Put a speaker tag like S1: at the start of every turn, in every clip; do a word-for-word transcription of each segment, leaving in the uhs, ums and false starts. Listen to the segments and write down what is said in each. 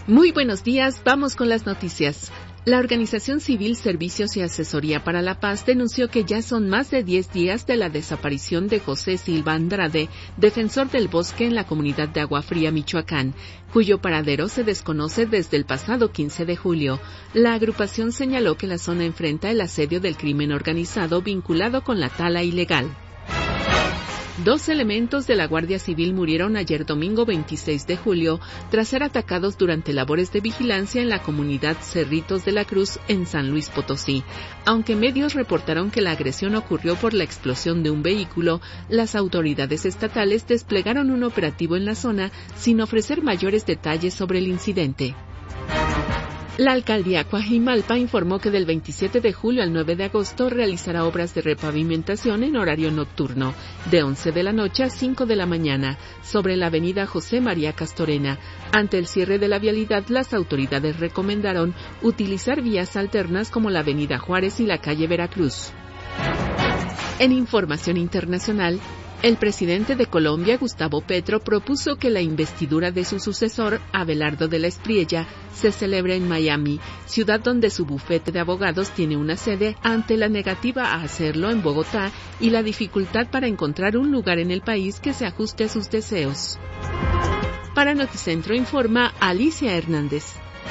S1: Muy buenos días, vamos con las noticias. La Organización Civil Servicios y Asesoría para la Paz denunció que ya son más de diez días de la desaparición de José Silva Andrade, defensor del bosque en la comunidad de Agua Fría, Michoacán, cuyo paradero se desconoce desde el pasado quince de julio. La agrupación señaló que la zona enfrenta el asedio del crimen organizado vinculado con la tala ilegal. Dos elementos de la Guardia Civil murieron ayer domingo veintiséis de julio tras ser atacados durante labores de vigilancia en la comunidad Cerritos de la Cruz en San Luis Potosí. Aunque medios reportaron que la agresión ocurrió por la explosión de un vehículo, las autoridades estatales desplegaron un operativo en la zona sin ofrecer mayores detalles sobre el incidente. La alcaldía Coajimalpa informó que del veintisiete de julio al nueve de agosto realizará obras de repavimentación en horario nocturno, de once de la noche a cinco de la mañana, sobre la avenida José María Castorena. Ante el cierre de la vialidad, las autoridades recomendaron utilizar vías alternas como la avenida Juárez y la calle Veracruz. En información internacional, el presidente de Colombia, Gustavo Petro, propuso que la investidura de su sucesor, Abelardo de la Espriella, se celebre en Miami, ciudad donde su bufete de abogados tiene una sede, ante la negativa a hacerlo en Bogotá y la dificultad para encontrar un lugar en el país que se ajuste a sus deseos. Para Noticentro informa Alicia Hernández.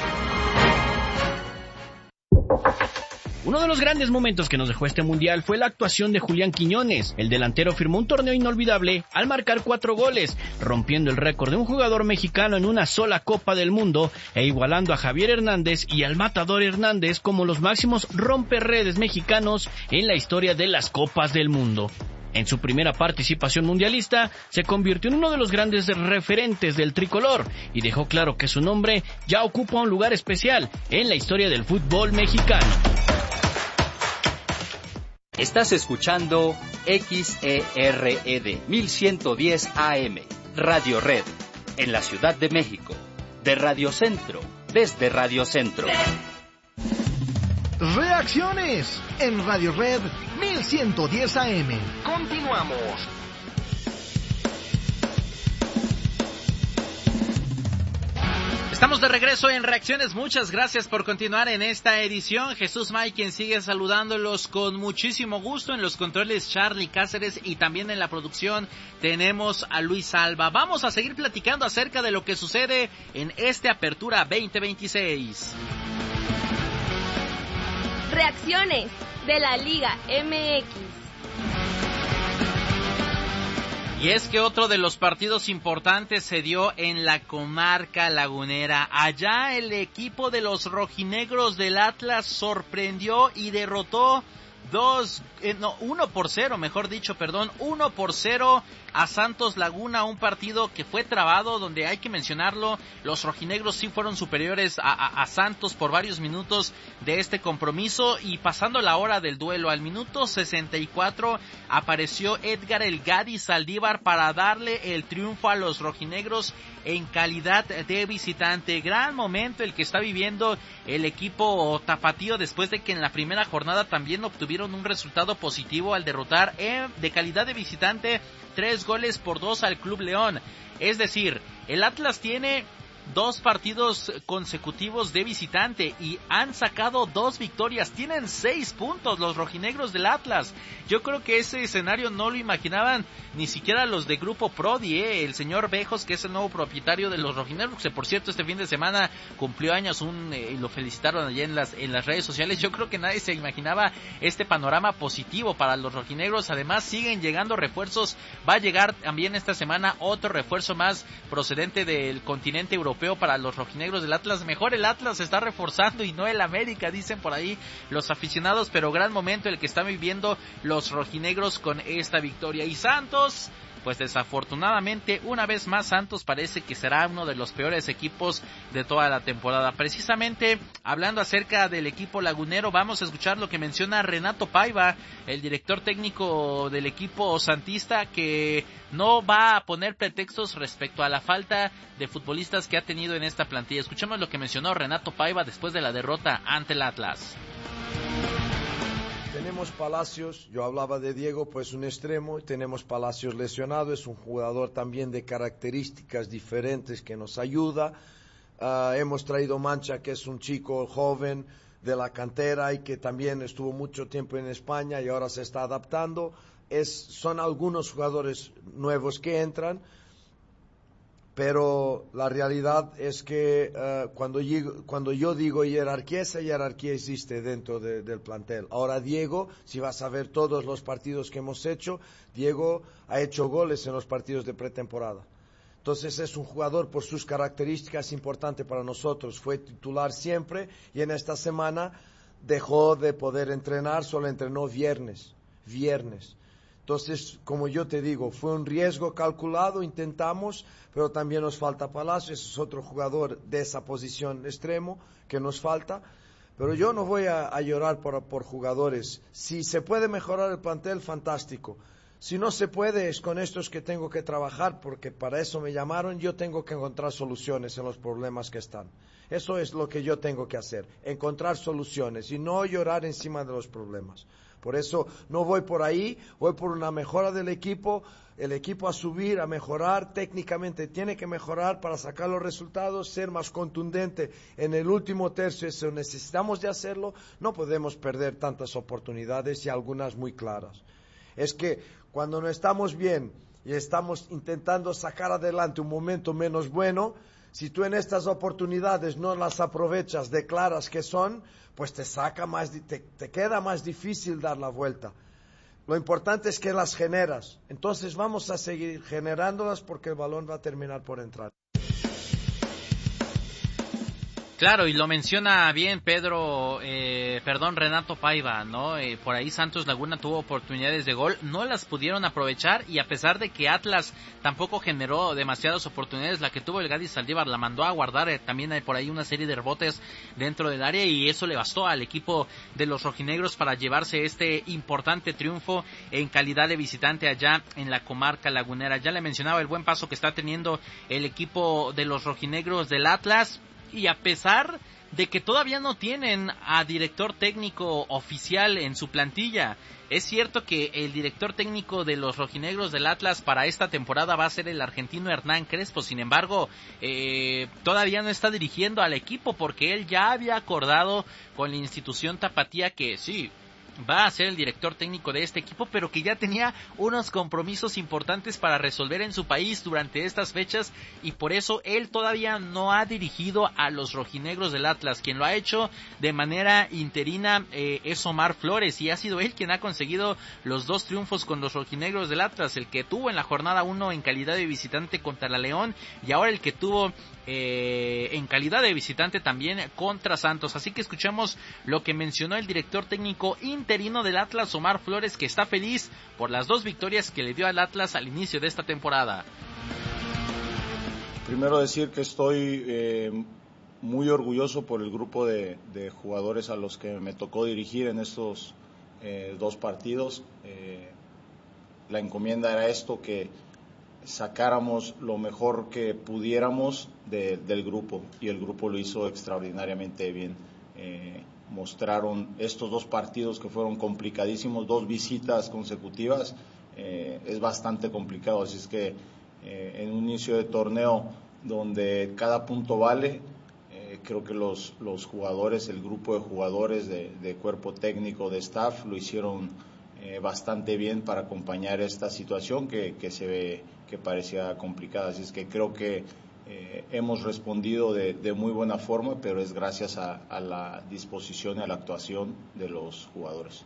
S2: Uno de los grandes momentos que nos dejó este mundial fue la actuación de Julián Quiñones. El delantero firmó un torneo inolvidable al marcar cuatro goles, rompiendo el récord de un jugador mexicano en una sola Copa del Mundo e igualando a Javier Hernández y al Matador Hernández como los máximos romperredes mexicanos en la historia de las Copas del Mundo. En su primera participación mundialista, se convirtió en uno de los grandes referentes del tricolor y dejó claro que su nombre ya ocupa un lugar especial en la historia del fútbol mexicano.
S3: Estás escuchando X E R E D mil ciento diez A M, Radio Red, en la Ciudad de México, de Radio Centro, desde Radio Centro.
S4: Reacciones en Radio Red mil ciento diez A M. Continuamos.
S5: Estamos de regreso en Reacciones, muchas gracias por continuar en esta edición. Jesús May, quien sigue saludándolos con muchísimo gusto en los controles, Charlie Cáceres, y también en la producción tenemos a Luis Alba. Vamos a seguir platicando acerca de lo que sucede en este Apertura veinte veintiséis.
S6: Reacciones de la Liga M X.
S5: Y es que otro de los partidos importantes se dio en la comarca lagunera. Allá el equipo de los rojinegros del Atlas sorprendió y derrotó dos, eh, no, uno por cero, mejor dicho, perdón, uno por cero a Santos Laguna, un partido que fue trabado, donde hay que mencionarlo, los rojinegros sí fueron superiores a, a, a Santos por varios minutos de este compromiso, y pasando la hora del duelo, al minuto sesenta y cuatro, apareció Edgar El Gadi Saldívar para darle el triunfo a los rojinegros en calidad de visitante. Gran momento el que está viviendo el equipo tapatío después de que en la primera jornada también obtuvieron un resultado positivo al derrotar eh, de calidad de visitante tres goles por dos al Club León. Es decir, el Atlas tiene dos partidos consecutivos de visitante y han sacado dos victorias. Tienen seis puntos los rojinegros del Atlas. Yo creo que ese escenario no lo imaginaban ni siquiera los de Grupo Prodi, ¿eh? El señor Bejos, que es el nuevo propietario de los rojinegros, que por cierto este fin de semana cumplió años, un eh, y lo felicitaron allá en las en las redes sociales. Yo creo que nadie se imaginaba este panorama positivo para los rojinegros. Además siguen llegando refuerzos. Va a llegar también esta semana otro refuerzo más procedente del continente europeo para los rojinegros del Atlas. Mejor el Atlas se está reforzando y no el América, dicen por ahí los aficionados, pero gran momento el que están viviendo los rojinegros con esta victoria. Y Santos, pues desafortunadamente una vez más Santos parece que será uno de los peores equipos de toda la temporada. Precisamente hablando acerca del equipo lagunero, vamos a escuchar lo que menciona Renato Paiva, el director técnico del equipo santista, que no va a poner pretextos respecto a la falta de futbolistas que ha tenido en esta plantilla. Escuchemos lo que mencionó Renato Paiva después de la derrota ante el Atlas.
S7: Tenemos Palacios, yo hablaba de Diego, pues un extremo, tenemos Palacios lesionado, es un jugador también de características diferentes que nos ayuda. Uh, hemos traído Mancha, que es un chico joven de la cantera y que también estuvo mucho tiempo en España y ahora se está adaptando. Es, son algunos jugadores nuevos que entran, pero la realidad es que uh, cuando, yo, cuando yo digo jerarquía, esa jerarquía existe dentro de, del plantel. Ahora Diego, si vas a ver todos los partidos que hemos hecho, Diego ha hecho goles en los partidos de pretemporada. Entonces es un jugador por sus características importante para nosotros. Fue titular siempre y en esta semana dejó de poder entrenar, solo entrenó viernes, viernes. Entonces, como yo te digo, fue un riesgo calculado, intentamos, pero también nos falta Palacios, es otro jugador de esa posición extremo que nos falta. Pero yo no voy a, a llorar por, por jugadores. Si se puede mejorar el plantel, fantástico. Si no se puede, es con estos que tengo que trabajar, porque para eso me llamaron. Yo tengo que encontrar soluciones en los problemas que están. Eso es lo que yo tengo que hacer, encontrar soluciones y no llorar encima de los problemas. Por eso no voy por ahí, voy por una mejora del equipo, el equipo a subir, a mejorar, técnicamente tiene que mejorar para sacar los resultados, ser más contundente en el último tercio, eso necesitamos de hacerlo, no podemos perder tantas oportunidades y algunas muy claras. Es que cuando no estamos bien y estamos intentando sacar adelante un momento menos bueno, si tú en estas oportunidades no las aprovechas de claras que son, pues te saca más, te, te queda más difícil dar la vuelta. Lo importante es que las generas. Entonces vamos a seguir generándolas porque el balón va a terminar por entrar.
S5: Claro, y lo menciona bien Pedro, eh, perdón, Renato Paiva, ¿no? Eh, por ahí Santos Laguna tuvo oportunidades de gol, no las pudieron aprovechar y a pesar de que Atlas tampoco generó demasiadas oportunidades, la que tuvo el Gadis Saldívar la mandó a guardar, eh, también hay por ahí una serie de rebotes dentro del área y eso le bastó al equipo de los rojinegros para llevarse este importante triunfo en calidad de visitante allá en la comarca lagunera. Ya le mencionaba el buen paso que está teniendo el equipo de los rojinegros del Atlas. Y a pesar de que todavía no tienen a director técnico oficial en su plantilla, es cierto que el director técnico de los rojinegros del Atlas para esta temporada va a ser el argentino Hernán Crespo. Sin embargo, eh, todavía no está dirigiendo al equipo porque él ya había acordado con la institución tapatía que sí, va a ser el director técnico de este equipo, pero que ya tenía unos compromisos importantes para resolver en su país durante estas fechas y por eso él todavía no ha dirigido a los rojinegros del Atlas. Quien lo ha hecho de manera interina eh, es Omar Flores y ha sido él quien ha conseguido los dos triunfos con los rojinegros del Atlas, el que tuvo en la jornada uno en calidad de visitante contra la León y ahora el que tuvo eh, en calidad de visitante también contra Santos. Así que escuchamos lo que mencionó el director técnico interino del Atlas, Omar Flores, que está feliz por las dos victorias que le dio al Atlas al inicio de esta temporada.
S8: Primero decir que estoy eh, muy orgulloso por el grupo de, de jugadores a los que me tocó dirigir en estos eh, dos partidos. Eh, la encomienda era esto, que sacáramos lo mejor que pudiéramos de, del grupo y el grupo lo hizo extraordinariamente bien. Eh, mostraron estos dos partidos que fueron complicadísimos, dos visitas consecutivas, eh, es bastante complicado, así es que eh, en un inicio de torneo donde cada punto vale, eh, creo que los, los jugadores, el grupo de jugadores de, de cuerpo técnico, de staff, lo hicieron eh, bastante bien para acompañar esta situación que, que se ve que parecía complicada, así es que creo que Eh, hemos respondido de, de muy buena forma, pero es gracias a, a la disposición y a la actuación de los jugadores.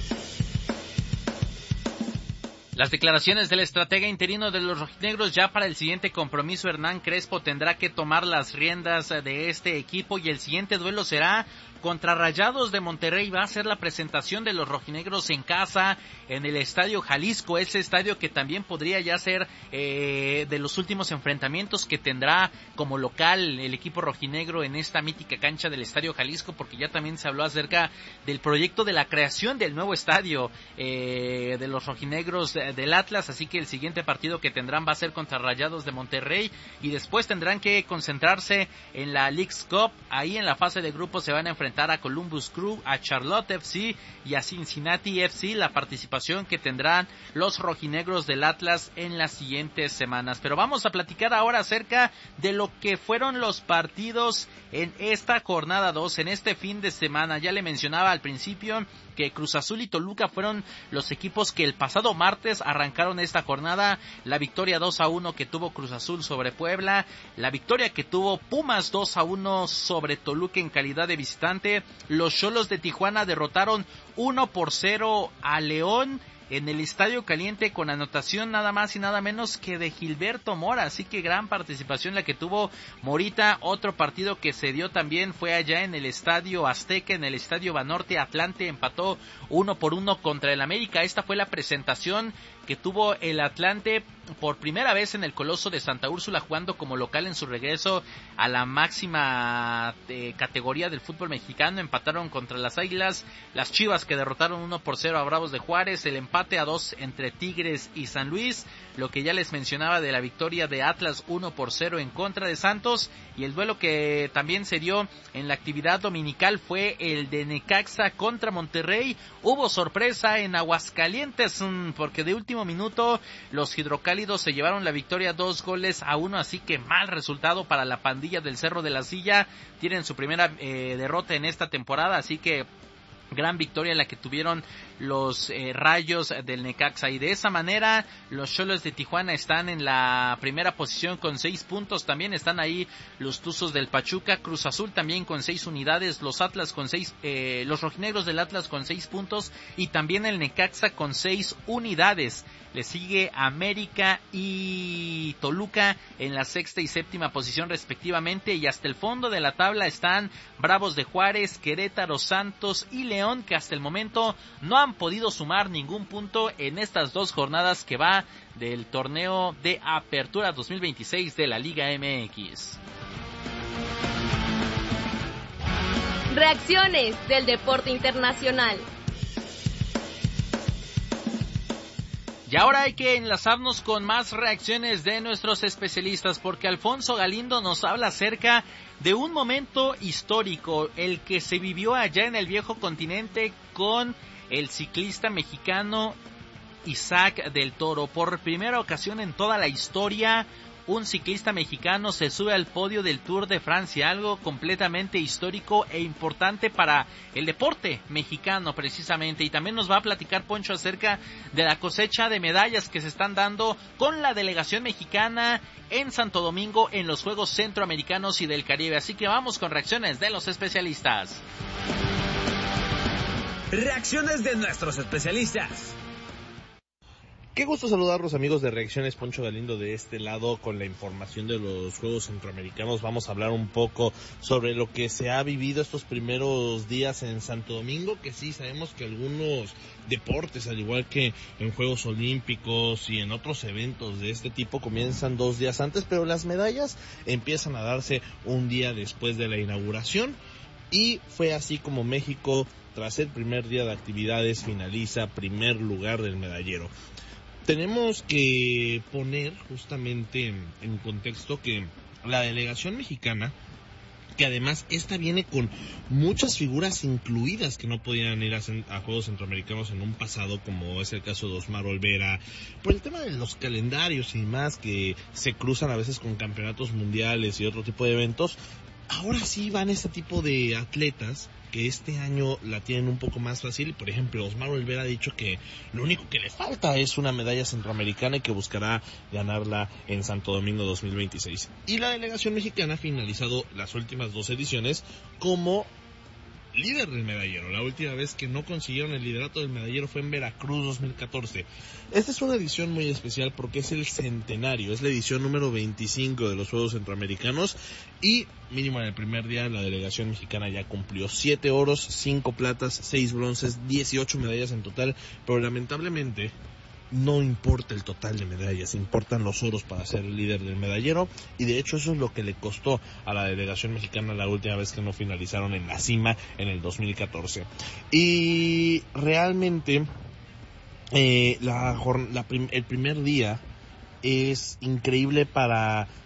S5: Las declaraciones del estratega interino de los rojinegros: ya para el siguiente compromiso Hernán Crespo tendrá que tomar las riendas de este equipo y el siguiente duelo será contra Rayados de Monterrey. Va a ser la presentación de los rojinegros en casa en el Estadio Jalisco, ese estadio que también podría ya ser eh, de los últimos enfrentamientos que tendrá como local el equipo rojinegro en esta mítica cancha del Estadio Jalisco, porque ya también se habló acerca del proyecto de la creación del nuevo estadio eh, de los rojinegros del Atlas, así que el siguiente partido que tendrán va a ser contra Rayados de Monterrey y después tendrán que concentrarse en la Leagues Cup. Ahí en la fase de grupos se van a enfrentar enfrentar a Columbus Crew, a Charlotte F C y a Cincinnati F C, la participación que tendrán los rojinegros del Atlas en las siguientes semanas. Pero vamos a platicar ahora acerca de lo que fueron los partidos en esta jornada dos, en este fin de semana. Ya le mencionaba al principio que Cruz Azul y Toluca fueron los equipos que el pasado martes arrancaron esta jornada. La victoria dos a uno que tuvo Cruz Azul sobre Puebla, la victoria que tuvo Pumas dos a uno sobre Toluca en calidad de visitante. Los Xolos de Tijuana derrotaron uno por cero a León en el Estadio Caliente con anotación nada más y nada menos que de Gilberto Mora, así que gran participación la que tuvo Morita. Otro partido que se dio también fue allá en el Estadio Azteca, en el Estadio Banorte. Atlante empató uno por uno contra el América. Esta fue la presentación que tuvo el Atlante por primera vez en el Coloso de Santa Úrsula, jugando como local en su regreso a la máxima eh, categoría del fútbol mexicano. Empataron contra las Águilas, las Chivas que derrotaron uno por cero a Bravos de Juárez, el empate a dos entre Tigres y San Luis, lo que ya les mencionaba de la victoria de Atlas uno por cero en contra de Santos, y el duelo que también se dio en la actividad dominical fue el de Necaxa contra Monterrey. Hubo sorpresa en Aguascalientes porque de último minuto los hidrocálidos se llevaron la victoria dos goles a uno, así que mal resultado para la pandilla del Cerro de la Silla. Tienen su primera eh, derrota en esta temporada, así que gran victoria la que tuvieron los eh, Rayos del Necaxa, y de esa manera los Xolos de Tijuana están en la primera posición con seis puntos. También están ahí los Tuzos del Pachuca, Cruz Azul también con seis unidades, los Atlas con seis, eh, los rojinegros del Atlas con seis puntos y también el Necaxa con seis unidades. Le sigue América y Toluca en la sexta y séptima posición respectivamente, y hasta el fondo de la tabla están Bravos de Juárez, Querétaro, Santos y León, que hasta el momento no han podido sumar ningún punto en estas dos jornadas que va del torneo de Apertura dos mil veintiséis de la Liga M X.
S6: Reacciones del deporte internacional.
S5: Y ahora hay que enlazarnos con más reacciones de nuestros especialistas, porque Alfonso Galindo nos habla acerca de un momento histórico, el que se vivió allá en el viejo continente con el ciclista mexicano Isaac del Toro. Por primera ocasión en toda la historia, un ciclista mexicano se sube al podio del Tour de Francia, algo completamente histórico e importante para el deporte mexicano precisamente. Y también nos va a platicar Poncho acerca de la cosecha de medallas que se están dando con la delegación mexicana en Santo Domingo en los Juegos Centroamericanos y del Caribe. Así que vamos con reacciones de los especialistas.
S9: Reacciones de nuestros especialistas.
S10: Qué gusto saludarlos, amigos de Reacciones. Poncho Galindo de este lado con la información de los Juegos Centroamericanos. Vamos a hablar un poco sobre lo que se ha vivido estos primeros días en Santo Domingo, que sí, sabemos que algunos deportes, al igual que en Juegos Olímpicos y en otros eventos de este tipo, comienzan dos días antes, pero las medallas empiezan a darse un día después de la inauguración, y fue así como México, tras el primer día de actividades, finaliza primer lugar del medallero. Tenemos que poner justamente en, en contexto que la delegación mexicana, que además esta viene con muchas figuras incluidas que no podían ir a, a Juegos Centroamericanos en un pasado, como es el caso de Osmar Olvera, por el tema de los calendarios y más que se cruzan a veces con campeonatos mundiales y otro tipo de eventos. Ahora sí van este tipo de atletas que este año la tienen un poco más fácil. Por ejemplo, Osmar Olvera ha dicho que lo único que le falta es una medalla centroamericana y que buscará ganarla en Santo Domingo dos mil veintiséis. Y la delegación mexicana ha finalizado las últimas dos ediciones como líder del medallero. La última vez que no consiguieron el liderato del medallero fue en Veracruz dos mil catorce. Esta es una edición muy especial porque es el centenario, es la edición número veinticinco de los Juegos Centroamericanos, y mínimo en el primer día la delegación mexicana ya cumplió siete oros, cinco platas, seis bronces, dieciocho medallas en total, pero lamentablemente no importa el total de medallas, importan los oros para ser el líder del medallero, y de hecho eso es lo que le costó a la delegación mexicana la última vez que no finalizaron en la cima en el dos mil catorce. Y realmente eh, la, la prim, el primer día es increíble para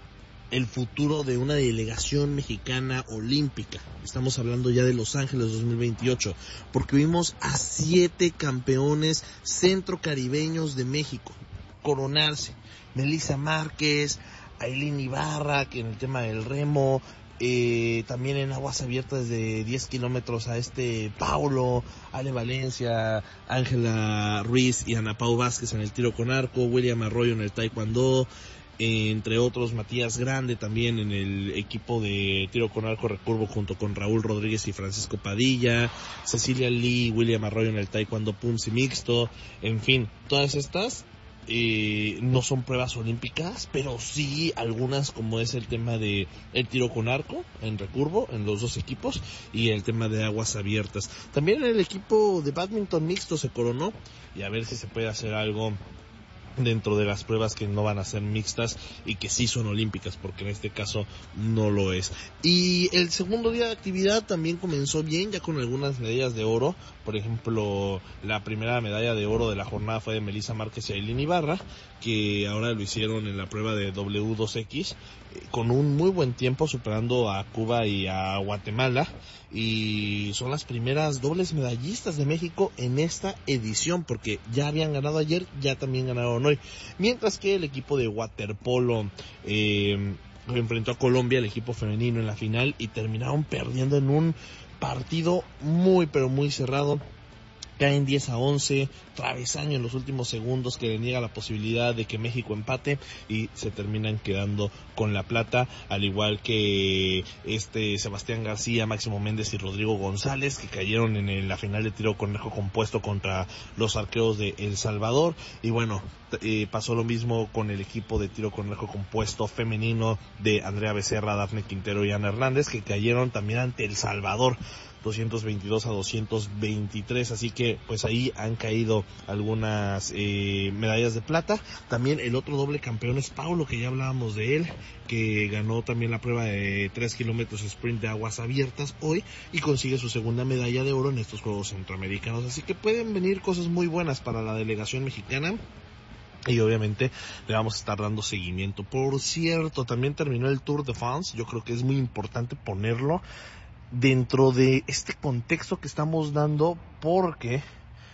S10: el futuro de una delegación mexicana olímpica. Estamos hablando ya de Los Ángeles dos mil veintiocho, porque vimos a siete campeones centrocaribeños de México coronarse. Melissa Márquez, Ailín Ibarra, que en el tema del remo, eh, también en aguas abiertas de diez kilómetros a este Paulo, Ale Valencia, Ángela Ruiz y Ana Pau Vázquez en el tiro con arco, William Arroyo en el taekwondo, eh, entre otros Matías Grande también en el equipo de tiro con arco recurvo junto con Raúl Rodríguez y Francisco Padilla, Cecilia Lee, William Arroyo en el taekwondo punzi mixto, en fin, todas estas Eh, no son pruebas olímpicas, pero sí algunas, como es el tema de el tiro con arco en recurvo en los dos equipos y el tema de aguas abiertas. También el equipo de bádminton mixto se coronó, y a ver si se puede hacer algo dentro de las pruebas que no van a ser mixtas y que sí son olímpicas, porque en este caso no lo es. Y el segundo día de actividad también comenzó bien, ya con algunas medallas de oro. Por ejemplo, la primera medalla de oro de la jornada fue de Melissa Márquez y Ailín Ibarra, que ahora lo hicieron en la prueba de doble u dos equis eh, con un muy buen tiempo, superando a Cuba y a Guatemala, y son las primeras dobles medallistas de México en esta edición, porque ya habían ganado ayer, ya también ganaron hoy. Mientras que el equipo de waterpolo eh, enfrentó a Colombia, el equipo femenino, en la final, y terminaron perdiendo en un partido muy pero muy cerrado. Caen diez a once, travesaño en los últimos segundos que le niega la posibilidad de que México empate, y se terminan quedando con la plata, al igual que este Sebastián García, Máximo Méndez y Rodrigo González, que cayeron en el, la final de tiro con arco compuesto contra los arqueros de El Salvador. Y bueno, eh, pasó lo mismo con el equipo de tiro con arco compuesto femenino de Andrea Becerra, Dafne Quintero y Ana Hernández, que cayeron también ante El Salvador doscientos veintidós a doscientos veintitrés, así que pues ahí han caído algunas eh, medallas de plata. También el otro doble campeón es Paulo, que ya hablábamos de él, que ganó también la prueba de tres kilómetros sprint de aguas abiertas hoy y consigue su segunda medalla de oro en estos Juegos Centroamericanos, así que pueden venir cosas muy buenas para la delegación mexicana. Y obviamente le vamos a estar dando seguimiento. Por cierto, también terminó el Tour de France. Yo creo que es muy importante ponerlo dentro de este contexto que estamos dando, porque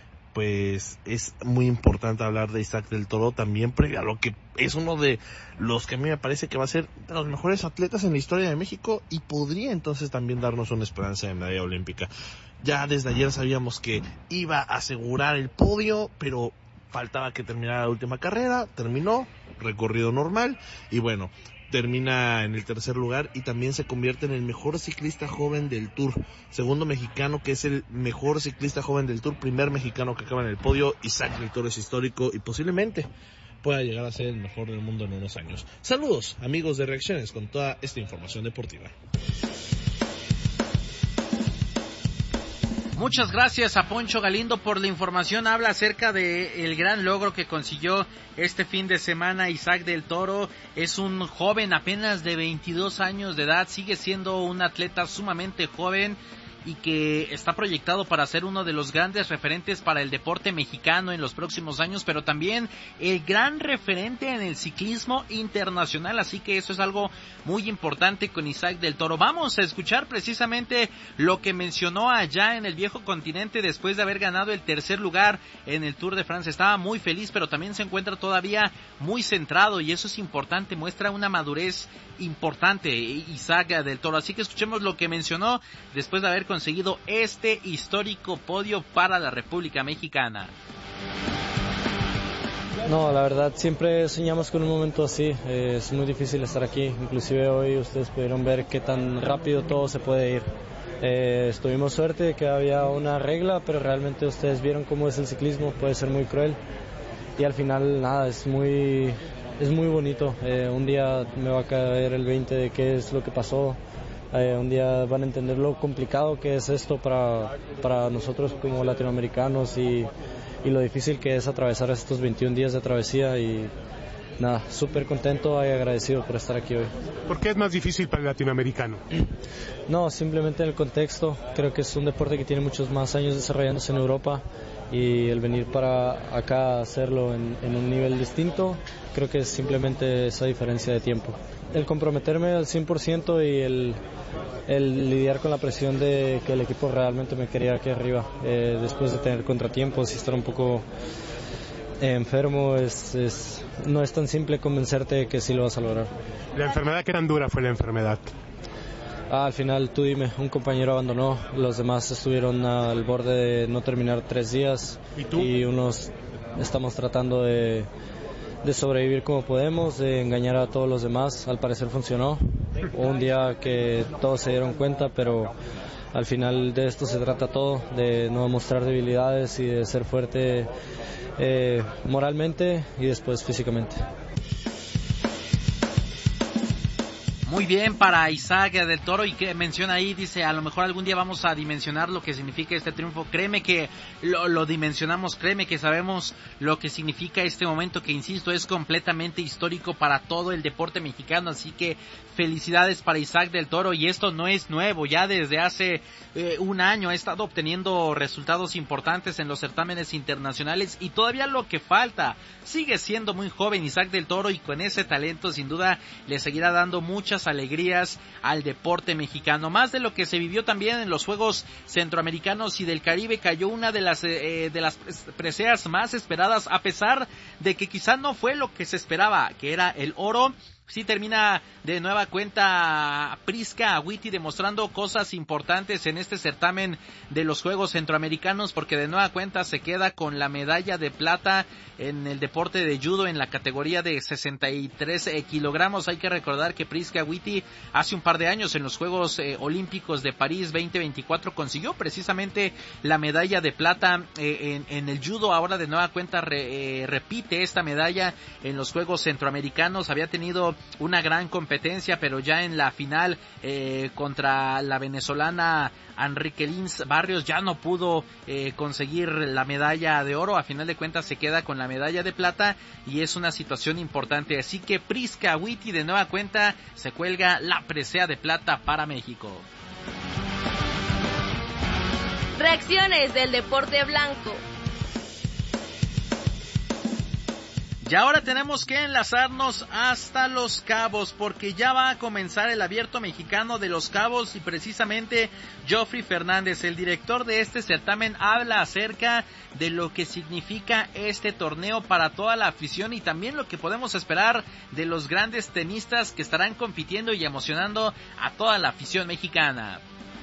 S10: pues es muy importante hablar de Isaac del Toro también, previo a lo que es uno de los que a mí me parece que va a ser de los mejores atletas en la historia de México, y podría entonces también darnos una esperanza de medalla olímpica. Ya desde ayer sabíamos que iba a asegurar el podio, pero faltaba que terminara la última carrera. Terminó, recorrido normal, y bueno, termina en el tercer lugar y también se convierte en el mejor ciclista joven del Tour. Segundo mexicano que es el mejor ciclista joven del Tour, primer mexicano que acaba en el podio. Isaac del Toro es histórico y posiblemente pueda llegar a ser el mejor del mundo en unos años. Saludos, amigos de Reacciones, con toda esta información deportiva.
S5: Muchas gracias a Poncho Galindo por la información. Habla acerca de el gran logro que consiguió este fin de semana Isaac del Toro. Es un joven apenas de veintidós años de edad, sigue siendo un atleta sumamente joven y que está proyectado para ser uno de los grandes referentes para el deporte mexicano en los próximos años, pero también el gran referente en el ciclismo internacional, así que eso es algo muy importante con Isaac del Toro. Vamos a escuchar precisamente lo que mencionó allá en el viejo continente después de haber ganado el tercer lugar en el Tour de Francia. Estaba muy feliz, pero también se encuentra todavía muy centrado, y eso es importante, muestra una madurez importante Isaac del Toro, así que escuchemos lo que mencionó después de haber conseguido este histórico podio para la República Mexicana.
S11: No, la verdad siempre soñamos con un momento así, eh, es muy difícil estar aquí, inclusive hoy ustedes pudieron ver qué tan rápido todo se puede ir. Eh, tuvimos suerte de que había una regla, pero realmente ustedes vieron cómo es el ciclismo, puede ser muy cruel, y al final nada, es muy, es muy bonito. Eh, un día me va a caer el veinte de qué es lo que pasó. Eh, un día van a entender lo complicado que es esto para, para nosotros como latinoamericanos, y, y lo difícil que es atravesar estos veintiún días de travesía, y, nada, súper contento y agradecido por estar aquí hoy.
S12: ¿Por qué es más difícil para el latinoamericano?
S11: No, simplemente el contexto. Creo que es un deporte que tiene muchos más años desarrollándose en Europa y el venir para acá a hacerlo en, en un nivel distinto, creo que es simplemente esa diferencia de tiempo. El comprometerme al cien por ciento y el, el lidiar con la presión de que el equipo realmente me quería aquí arriba, eh, después de tener contratiempos y estar un poco eh, enfermo, es, es, no es tan simple convencerte de que sí lo vas a lograr.
S12: ¿La enfermedad qué tan dura fue la enfermedad?
S11: Ah, al final, tú dime, un compañero abandonó, los demás estuvieron al borde de no terminar tres días.
S12: ¿Y tú?
S11: Y unos estamos tratando de, de sobrevivir como podemos, de engañar a todos los demás. Al parecer funcionó. Un día que todos se dieron cuenta, pero al final de esto se trata todo, de no mostrar debilidades y de ser fuerte eh, moralmente y después físicamente.
S5: Muy bien para Isaac del Toro, y que menciona ahí, dice, a lo mejor algún día vamos a dimensionar lo que significa este triunfo. Créeme que lo, lo dimensionamos, créeme que sabemos lo que significa este momento, que insisto, es completamente histórico para todo el deporte mexicano, así que felicidades para Isaac del Toro. Y esto no es nuevo, ya desde hace eh, un año ha estado obteniendo resultados importantes en los certámenes internacionales, y todavía lo que falta, sigue siendo muy joven Isaac del Toro, y con ese talento sin duda le seguirá dando muchas alegrías al deporte mexicano. Más de lo que se vivió también en los Juegos Centroamericanos y del Caribe, cayó una de las eh, de las preseas más esperadas, a pesar de que quizá no fue lo que se esperaba, que era el oro. Sí termina de nueva cuenta Prisca Agüiti demostrando cosas importantes en este certamen de los Juegos Centroamericanos, porque de nueva cuenta se queda con la medalla de plata en el deporte de judo en la categoría de sesenta y tres kilogramos. Hay que recordar que Prisca Agüiti hace un par de años en los Juegos eh, Olímpicos de París veinte veinticuatro consiguió precisamente la medalla de plata eh, en, en el judo. Ahora de nueva cuenta re, eh, repite esta medalla en los Juegos Centroamericanos. Había tenido una gran competencia, pero ya en la final eh, contra la venezolana Enrique Lins Barrios ya no pudo eh, conseguir la medalla de oro. A final de cuentas se queda con la medalla de plata, y es una situación importante. Así que Prisca Agüiti de nueva cuenta se cuelga la presea de plata para México.
S6: Reacciones del deporte blanco.
S5: Y ahora tenemos que enlazarnos hasta Los Cabos, porque ya va a comenzar el Abierto Mexicano de Los Cabos, y precisamente Joffrey Fernández, el director de este certamen, habla acerca de lo que significa este torneo para toda la afición, y también lo que podemos esperar de los grandes tenistas que estarán compitiendo y emocionando a toda la afición mexicana.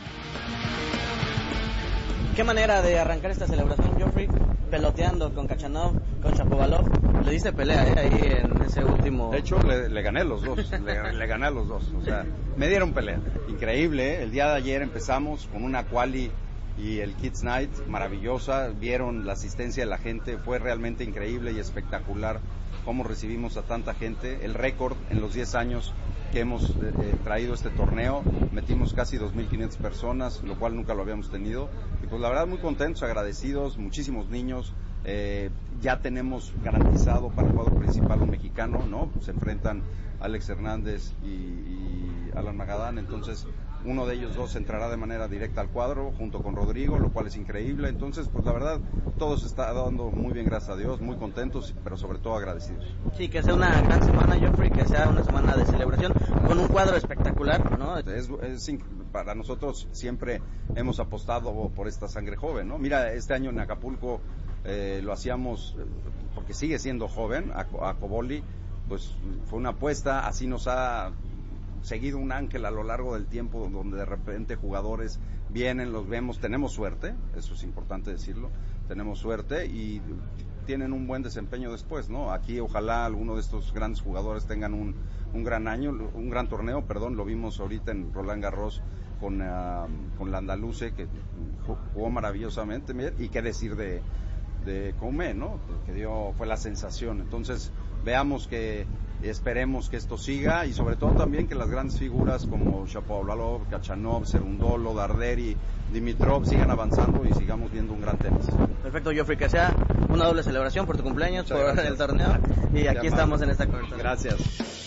S13: Qué manera de arrancar esta celebración, Joffrey, peloteando con Kachanov, con Shapovalov. Le diste pelea eh, ahí en ese último...
S14: De hecho, le, le gané a los dos, le, le gané a los dos, o sea, me dieron pelea. Increíble, ¿eh? El día de ayer empezamos con una quali y el Kids Night maravillosa, vieron la asistencia de la gente, fue realmente increíble y espectacular cómo recibimos a tanta gente. El récord en los diez años que hemos eh, traído este torneo, metimos casi dos mil quinientas personas, lo cual nunca lo habíamos tenido, y pues la verdad muy contentos, agradecidos, muchísimos niños. Eh, ya tenemos garantizado para el cuadro principal un mexicano, ¿no? Se enfrentan Alex Hernández y, y Alan Magadán, entonces uno de ellos dos entrará de manera directa al cuadro junto con Rodrigo, lo cual es increíble. Entonces, pues la verdad, todo se está dando muy bien, gracias a Dios, muy contentos, pero sobre todo agradecidos.
S13: Sí, que sea una gran semana, Joffrey, que sea una semana de celebración con un cuadro espectacular, ¿no?
S14: Es, es, para nosotros siempre hemos apostado por esta sangre joven, ¿no? Mira, este año en Acapulco eh, lo hacíamos porque sigue siendo joven, a, a Coboli, pues fue una apuesta, así nos ha seguido un ángel a lo largo del tiempo, donde de repente jugadores vienen, los vemos, tenemos suerte, eso es importante decirlo, tenemos suerte y tienen un buen desempeño después, ¿no? Aquí ojalá alguno de estos grandes jugadores tengan un, un gran año, un gran torneo, perdón, lo vimos ahorita en Roland Garros con, uh, con la Andaluce, que jugó maravillosamente, y qué decir de, de Comé, ¿no? Que dio, fue la sensación. Entonces, veamos que, esperemos que esto siga y sobre todo también que las grandes figuras como Shapovalov, Khachanov, Cerundolo, Darderi, Dimitrov sigan avanzando y sigamos viendo un gran tenis.
S13: Perfecto, Geoffrey, que sea una doble celebración por tu cumpleaños, Muchas por gracias. El torneo y aquí estamos en esta cobertura.
S14: Gracias.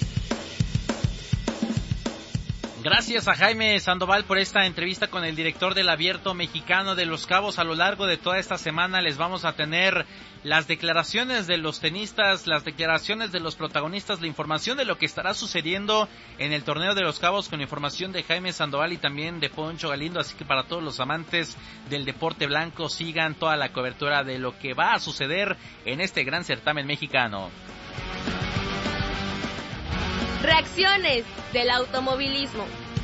S5: Gracias a Jaime Sandoval por esta entrevista con el director del Abierto Mexicano de Los Cabos. A lo largo de toda esta semana les vamos a tener las declaraciones de los tenistas, las declaraciones de los protagonistas, la información de lo que estará sucediendo en el torneo de Los Cabos con información de Jaime Sandoval y también de Poncho Galindo. Así que para todos los amantes del deporte blanco, sigan toda la cobertura de lo que va a suceder en este gran certamen mexicano.
S6: Reacciones del automovilismo.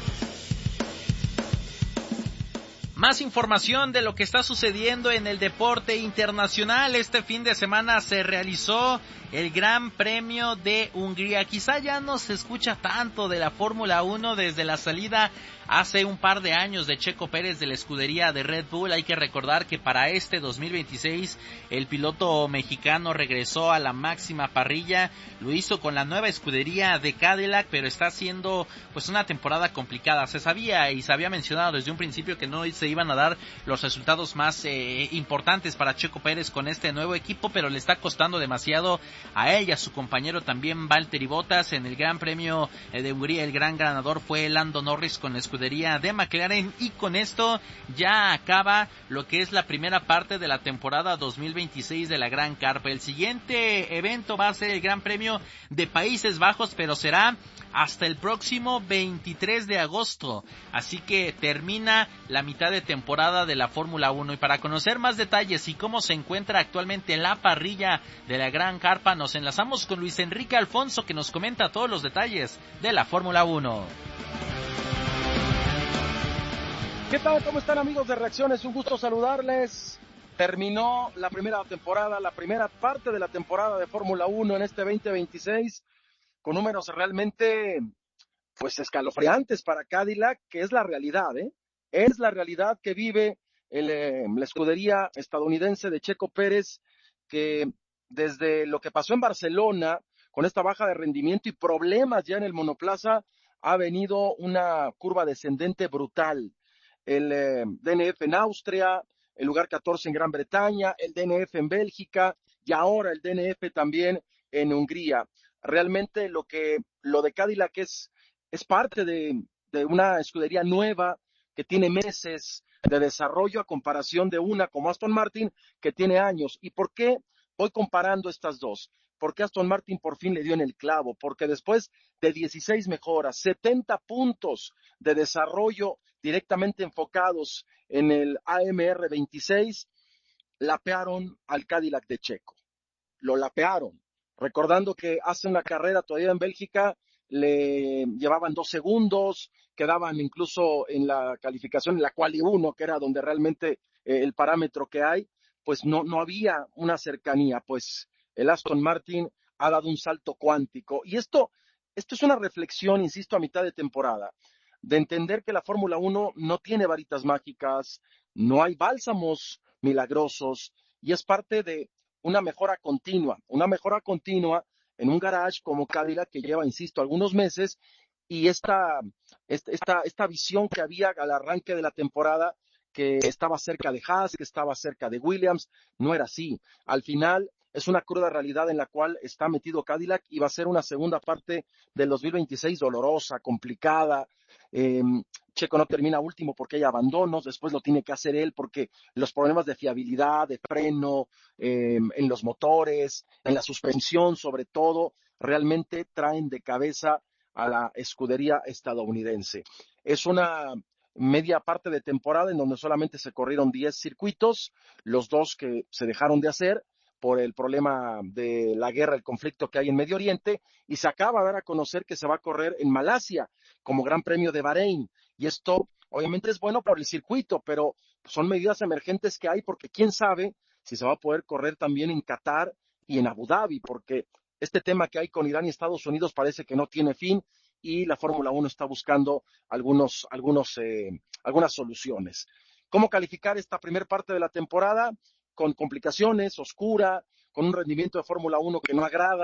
S5: Más información de lo que está sucediendo en el deporte internacional. Este fin de semana se realizó el Gran Premio de Hungría. Quizá ya no se escucha tanto de la Fórmula uno desde la salida hace un par de años de Checo Pérez de la escudería de Red Bull. Hay que recordar que para este dos mil veintiséis el piloto mexicano regresó a la máxima parrilla. Lo hizo con la nueva escudería de Cadillac, pero está siendo pues una temporada complicada. Se sabía y se había mencionado desde un principio que no se iban a dar los resultados más eh, importantes para Checo Pérez con este nuevo equipo, pero le está costando demasiado a él y a su compañero también Valtteri Bottas. En el Gran Premio de Hungría el gran ganador fue Lando Norris con la escudería de McLaren, y con esto ya acaba lo que es la primera parte de la temporada dos mil veintiséis de la Gran Carpa. El siguiente evento va a ser el Gran Premio de Países Bajos, pero será hasta el próximo veintitrés de agosto, así que termina la mitad de temporada de la Fórmula uno. Y para conocer más detalles y cómo se encuentra actualmente la parrilla de la Gran Carpa, nos enlazamos con Luis Enrique Alfonso, que nos comenta todos los detalles de la Fórmula uno.
S15: ¿Qué tal? ¿Cómo están, amigos de Reacciones? Un gusto saludarles. Terminó la primera temporada, la primera parte de la temporada de Fórmula uno en este veinte veintiséis, con números realmente pues escalofriantes para Cadillac, que es la realidad, ¿eh? Es la realidad que vive el, eh, la escudería estadounidense de Checo Pérez, que desde lo que pasó en Barcelona, con esta baja de rendimiento y problemas ya en el monoplaza, ha venido una curva descendente brutal. El eh, D N F en Austria, el lugar catorce en Gran Bretaña, el D N F en Bélgica y ahora el D N F también en Hungría. Realmente lo que lo de Cadillac es, es parte de, de una escudería nueva que tiene meses de desarrollo a comparación de una como Aston Martin que tiene años. ¿Y por qué voy comparando estas dos? Porque Aston Martin por fin le dio en el clavo, porque después de dieciséis mejoras, setenta puntos de desarrollo directamente enfocados en el A M R veintiséis, lapearon al Cadillac de Checo. Lo lapearon. Recordando que hace una carrera todavía en Bélgica, le llevaban dos segundos, quedaban incluso en la calificación, en la quali uno, que era donde realmente eh, el parámetro que hay, pues no, no había una cercanía, pues el Aston Martin ha dado un salto cuántico. Y esto, esto es una reflexión, insisto, a mitad de temporada, de entender que la Fórmula uno no tiene varitas mágicas, no hay bálsamos milagrosos, y es parte de una mejora continua, una mejora continua en un garage como Cadillac que lleva, insisto, algunos meses, y esta, esta, esta visión que había al arranque de la temporada, que estaba cerca de Haas, que estaba cerca de Williams, no era así. Al final es una cruda realidad en la cual está metido Cadillac y va a ser una segunda parte del dos mil veintiséis dolorosa, complicada. Eh, Checo no termina último porque hay abandonos, después lo tiene que hacer él porque los problemas de fiabilidad, de freno, eh, en los motores, en la suspensión sobre todo, realmente traen de cabeza a la escudería estadounidense. Es una media parte de temporada en donde solamente se corrieron diez circuitos, los dos que se dejaron de hacer por el problema de la guerra, el conflicto que hay en Medio Oriente, y se acaba de dar a conocer que se va a correr en Malasia como Gran Premio de Bahrein, y esto obviamente es bueno por el circuito, pero son medidas emergentes que hay porque quién sabe si se va a poder correr también en Qatar y en Abu Dhabi, porque este tema que hay con Irán y Estados Unidos parece que no tiene fin y la Fórmula uno está buscando algunos, algunos, eh, algunas soluciones. ¿Cómo calificar esta primera parte de la temporada? Con complicaciones, oscura, con un rendimiento de Fórmula uno que no agrada,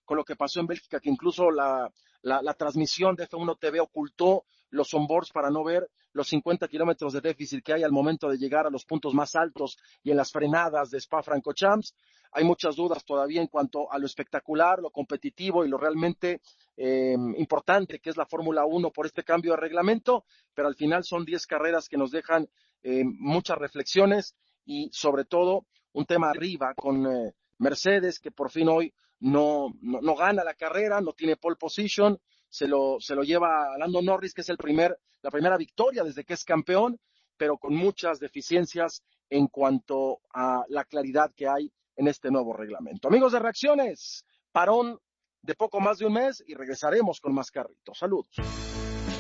S15: con lo que pasó en Bélgica, que incluso la, la, la transmisión de F uno T V ocultó los onboards para no ver los cincuenta kilómetros de déficit que hay al momento de llegar a los puntos más altos y en las frenadas de Spa-Francorchamps. Hay muchas dudas todavía en cuanto a lo espectacular, lo competitivo y lo realmente eh, importante que es la Fórmula uno por este cambio de reglamento, pero al final son diez carreras que nos dejan eh, muchas reflexiones y sobre todo un tema arriba con eh, Mercedes, que por fin hoy no, no, no gana la carrera, no tiene pole position, se lo, se lo lleva a Lando Norris, que es el primer, la primera victoria desde que es campeón, pero con muchas deficiencias en cuanto a la claridad que hay en este nuevo reglamento. Amigos de Reacciones, parón de poco más de un mes y regresaremos con más carritos. Saludos.